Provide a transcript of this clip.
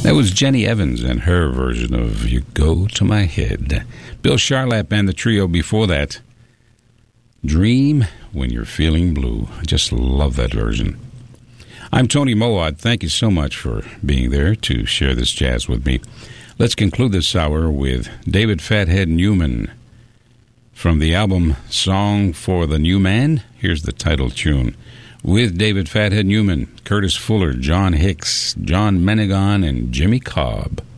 That was Jenny Evans and her version of You Go to My Head. Bill Charlap and the trio before that, Dream When You're Feeling Blue. I just love that version. I'm Tony Mowat. Thank you so much for being there to share this jazz with me. Let's conclude this hour with David Fathead Newman from the album Song for the New Man. Here's the title tune. With David Fathead Newman, Curtis Fuller, John Hicks, John Menegon, and Jimmy Cobb.